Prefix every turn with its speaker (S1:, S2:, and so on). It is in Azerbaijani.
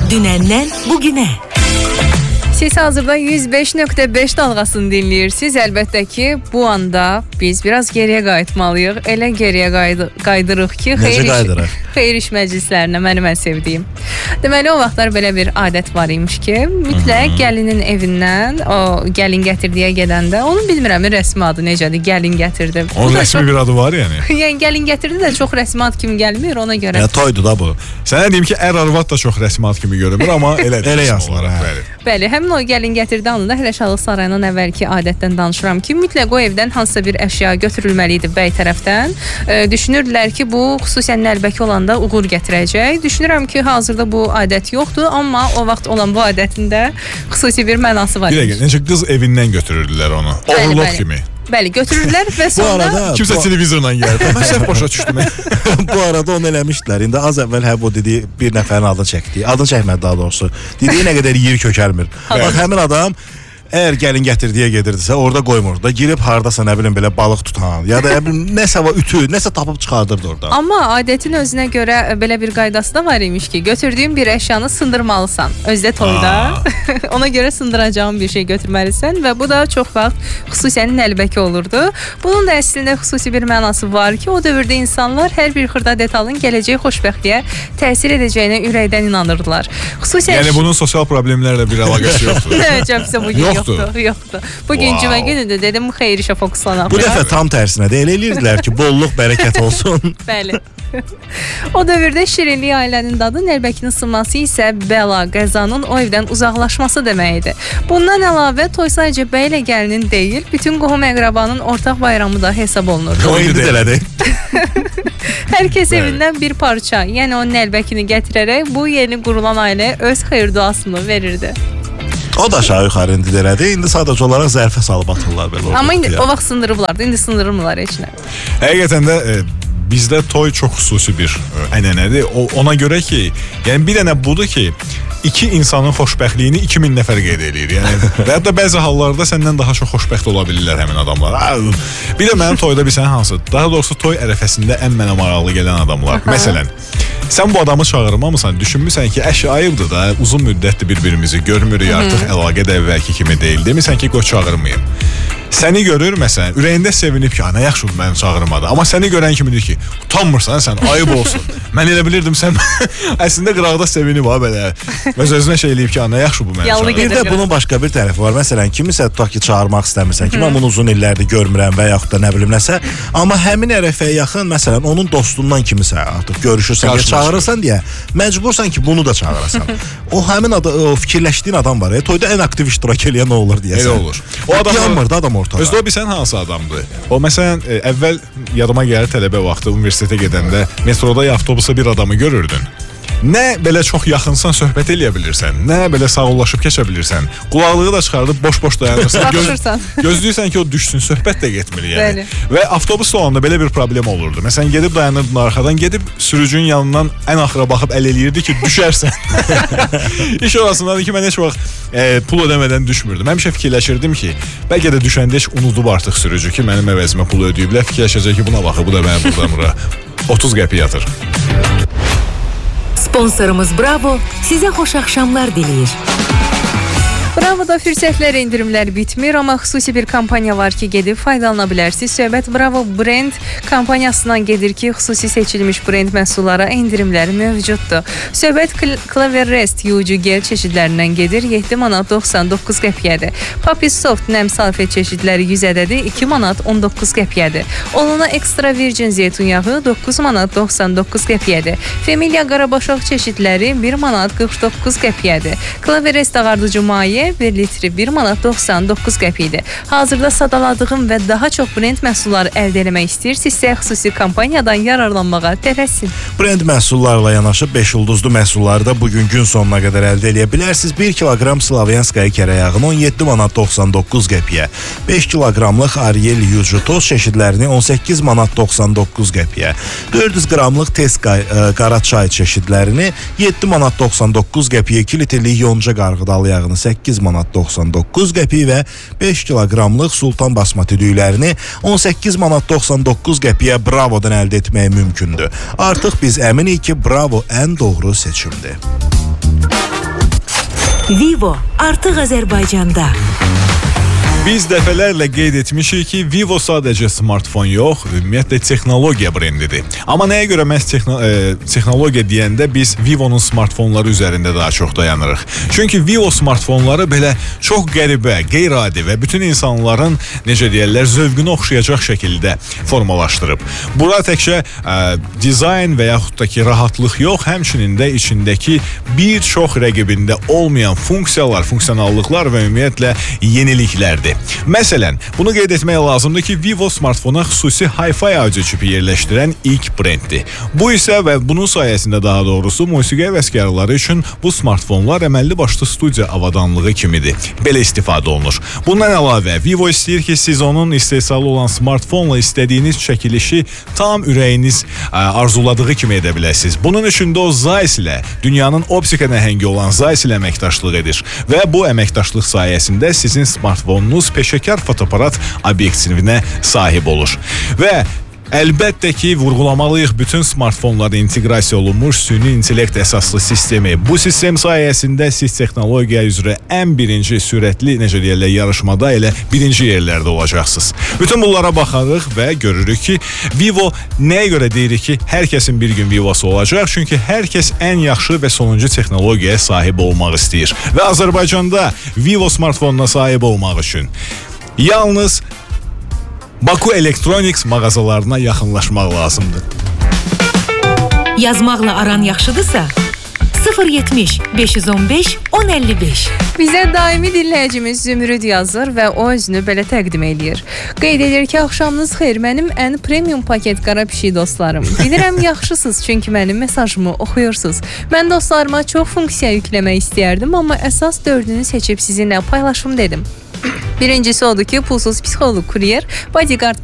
S1: Dünəndən bugünə.
S2: Siz hazırda 105.5 dalğasını dinləyirsiniz. Əlbəttə ki, bu anda biz biraz geriyə qayıtmalıyıq. Elə geriyə qaydırıq ki, xeyir iş məclislərinə, mənim ən sevdiyim. Deməli, o vaxtlar belə bir adət var imiş ki, mütləq gəlinin evindən, o gəlin gətirdiyə gedəndə, onun bilmirəm rəsmi adı necədir, gəlin gətirdi.
S3: Onun rəsmi bir adı var yəni.
S2: Yəni, gəlin gətirdi də çox rəsmi ad kimi gəlmir, ona görə.
S3: Yəni, toydur da bu. Sənə deyim ki, ər-arvad da çox rəsmi ad kimi görünmür, amma elə yazılır.
S2: Bəli, həmin o gəlin gətirdi anında Hələ Şahlıq Sarayından əvvəlki adətdən danışıram ki, mütləq o evdən hansısa bir əşya götürülməli idi bəy tərəfdən. Düşünürdülər ki, bu xüsusən nəlbəki olanda uğur gətirəcək. Düşünürəm ki, hazırda bu adət yoxdur, amma o vaxt olan bu adətində xüsusi bir mənası var.
S3: Bir dəqiqə, necə qız evindən götürürdülər onu? Oğurluq kimi.
S2: Bəli, götürürlər və sonra...
S3: Kimsə televizorla gəldi. Mən səhv başa düşdüm.
S4: Bu arada onu eləmişdilər. İndi az əvvəl o dediyi bir nəfərin adını çəkdi. Adını çəkmədi daha doğrusu. Dediyi nə qədər yer kökəlmir. Bax, həmin adam əgər gəlin gətirdiyə gedirdisə, orada qoymurdu da, girib hardasa nə bilim belə balıq tutan, ya da nəsə ütü, nəsə tapıb çıxardırdı orada.
S2: Amma adətin özünə görə belə bir qaydası da var imiş ki, götürdüyün bir əşyanı sındırmalısan. Özdə toyda ona görə sındıracağın bir şey götürməlisən və bu da çox vaxt xüsusən nəlbəki olurdu. Bunun da əslində xüsusi bir mənası var ki, o dövrdə insanlar hər bir xırda detalın gələcək xoşbəxtliyə təsir edəcəyinə ürəkdən inanırdılar. Xüsusən
S3: yəni bunun sosial problemlərlə bir əlaqəsi yoxdur.
S2: Necəsə bu gün yoxdur. Bugün cümə günüdür, dedim xeyir işə fokuslanaq.
S4: Bu dəfə tam tərsinə də elə eləyirdilər ki, bolluq, bərəkət olsun.
S2: Bəli. O dövrdə şirinlik ailənin dadı, nəlbəkinin sınması isə bəla, qəzanın o evdən uzaqlaşması demək idi. Bundan əlavə, toy sadəcə bəylə gəlinin deyil, bütün qohum əqrabanın ortaq bayramı da hesab olunur.
S4: O indi də elədi.
S2: Hər kəs evindən bir parça, yəni o nəlbəkini gətirərək bu yeni qurulan ailə öz xeyir duasını verirdi.
S4: O da aşağı yuxarı indi elədi. İndi sadəcə olaraq zərfə salıb atırlar belə.
S2: Amma indi o vaxt sındırıblardı, indi sındırmırlar heç nə.
S3: Həqiqətən də bizdə toy çox xüsusi bir ənənədir. Ona görə ki, yəni bir dənə budur ki, iki insanın xoşbəxtliyini 2000 nəfər qeyd edir. Yəni və hətta bəzi hallarda səndən daha çox xoşbəxt ola bilirlər həmin adamlar. Bir də mənim toyda bilsən hansı? Daha doğrusu toy ərəfəsində ən mənə maraqlı gələn adamlar. Məsələn, sən bu adamı çağırmamısan, düşünmüsən ki, ayıbdır da, uzun müddətdir bir-birimizi görmürük, artıq əlaqə də əvvəlki kimi deyil. Demisən ki, qoy çağırmayım. Səni görür, məsələn, ürəyində sevinib ki, nə yaxşı məni çağırmadı. Amma səni görən kimi deyir ki, utanmırsan sən, ayıb olsun. Mən elə bilirdim sən əslində qıraqda sevinib belə. Və özünə şey eləyib ki, nə yaxşı bu məni çağırır.
S4: Bir də bunun başqa bir tərəfi var. Məsələn, kimisə tutaq ki, çağırmaq istəmirsən ki, mən bunu uzun illərdir görmürəm və yaxud da nə bilim nəsə. Amma həmin ərəfəyə yaxın, məsələn, onun dostundan kimisə artıq görüşürsən, çağırırsan deyə, məcbursan ki, bunu da çağırasan. O həmin fikirləşdiyin adam var. Toyda ən aktiv iştirak eləyən o olur deyəsən.
S3: Elə olur.
S4: O adam yanmır da adam ortada.
S3: Özdə o bilsən hansı adamdır? O məsələn, əvvəl yadıma gəlir tələbə vaxtı universitetə gedəndə metroda ya avtobusa bir adamı görürdün. Nə belə çox yaxınsan söhbət eləyə bilirsən, nə belə sağollaşıb keçə bilirsən. Qulaqlığı da çıxardıb boş-boş dayanırsan. Gözləyirsən ki, o düşsün, söhbət də getmir yəni. Və avtobus olanda belə bir problem olurdu. Məsələn, gedib dayanırdın arxadan, gedib sürücünün yanından ən axıra baxıb əl eləyirdi ki, düşərsən. İş orasındadır ki, mən heç vaxt pul ödəmədən düşmürdüm. Həmişə fikirləşirdim ki, bəlkə də düşəndə heç unudub artıq sürücü ki, mənim əvəzimə pul ödəyiblər, fikirləşəcək ki, buna baxır, bu da mənim buradamıra 30 qəpik yatır.
S1: Sponsorumuz Bravo sizə xoş axşamlar diləyir.
S2: Bravo'da fürsətlər, indirimlər bitmir, amma xüsusi bir kampaniya var ki, gedib faydalana bilərsiniz. Söhbət Bravo brend kampaniyasından gedir ki, xüsusi seçilmiş brend məhsullara indirimlər mövcuddur. Söhbət Clever Rest yuyucu gel çeşidlərindən gedir, 7 manat 99 qəpiyədir. Papi Soft nəm salfet çeşidləri 100 ədədi 2 manat 19 qəpiyədir. Oluna Extra Virgin zeytun yağı 9 manat 99 qəpiyədir. Familia qarabaşaq çeşidləri 1 manat 49 qəpiyədir. Clever Rest ağardıcı maye 1 litri 1 manat 99 qəpiydir. Hazırda sadaladığım və daha çox brend məhsulları əldə etmək istəyirsinizsə, xüsusi kampaniyadan yararlanmağa tələsin.
S4: Brend məhsullarla yanaşı 5 ulduzlu məhsulları da bugün gün sonuna qədər əldə edə bilərsiniz. 1 kiloqram Slavyanskaya kərə yağını 17 manat 99 qəpiyə, 5 kiloqramlıq Ariel yuyucu toz çeşidlərini 18 manat 99 qəpiyə, 400 qramlıq tez qara çay çeşidlərini 7 manat 99 qəpiyə, 2 litrlik yonca qarğıdalı yağını 8 manat 99 qəpik və 5 kiloqramlıq Sultan basmati düylərini 18 manat 99 qəpiyə Bravo'dan əldə etmək mümkündür. Artıq biz əminik ki, Bravo ən doğru seçimdir.
S1: Vivo artıq Azərbaycanda.
S3: Biz dəfələrlə qeyd etmişik ki, Vivo sadəcə smartfon yox, ümumiyyətlə texnologiya brendidir. Amma nəyə görə məhz texnologiya deyəndə biz Vivo'nun smartfonları üzərində daha çox dayanırıq. Çünki Vivo smartfonları belə çox qəribə, qeyri-adi və bütün insanların, necə deyərlər, zövqünü oxşayacaq şəkildə formalaşdırıb. Bura təkcə dizayn və yaxud da ki, rahatlıq yox, həmçinin də içindəki bir çox rəqibində olmayan funksiyalar, funksionallıqlar və ümumiyyətlə yeniliklərdir. Məsələn, bunu qeyd etmək lazımdır ki, Vivo smartfona xüsusi Hi-Fi audio çipi yerləşdirən ilk brenddir. Bu isə və bunun sayəsində daha doğrusu musiqi həvəskarları üçün bu smartfonlar əməlli başlı studiya avadanlığı kimidir. Belə istifadə olunur. Bundan əlavə, Vivo istəyir ki, siz onun istehsalı olan smartfonla istədiyiniz çəkilişi tam ürəyiniz arzuladığı kimi edə biləsiniz. Bunun üçün də o Zeiss ilə, dünyanın optika nəhəngi olan Zeiss ilə əməkdaşlıq edir və bu əməkdaşlıq sayəsində sizin smartfonunuz peşəkar fotoaparat obyektivinə sahib olur. Və əlbəttə ki, vurğulamalıyıq bütün smartfonlarda inteqrasiya olunmuş süni intellekt əsaslı sistemi. Bu sistem sayəsində siz texnologiya üzrə ən birinci sürətli, necə deyərlər, yarışmada elə birinci yerlərdə olacaqsınız. Bütün bunlara baxarıq və görürük ki, Vivo nəyə görə deyirik ki, hər kəsin bir gün Vivo'su olacaq? Çünki hər kəs ən yaxşı və sonuncu texnologiyaya sahib olmaq istəyir. Və Azərbaycanda Vivo smartfonuna sahib olmaq üçün yalnız Baku Electronics mağazalarına yaxınlaşmaq lazımdır.
S1: Yazmaqla aran yaxşıdırsa 070 515 1055.
S2: Bizə daimi dinləyicimiz Zümrüd yazır və o özünü belə təqdim edir. Qeyd edir ki, axşamınız xeyir, mənim ən premium paket qara pişik dostlarım. Bilirəm yaxşısınız çünki mənim mesajımı oxuyursunuz. Mən dostlarıma çox funksiya yükləmək istəyərdim, amma əsas 4-ünü seçib sizinlə paylaşım dedim. Birincisi odur ki, pulsuz psixolog, kuryer, bodyguard